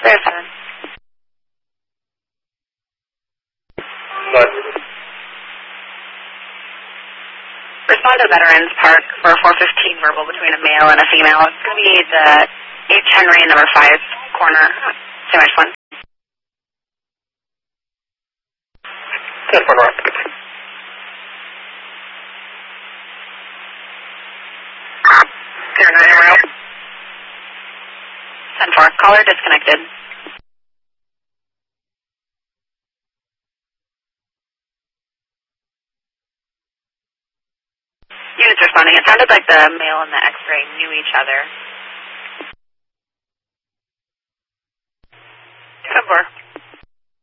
There's 7. But Respond to Veterans Park for 415 verbal between a male and a female. It's going to be the H. Henry number 5 corner, Sandwich 1. 10-4 north. 09 route. 10-4. Caller disconnected. Units responding. It sounded like the male and the X-ray knew each other. 10-4.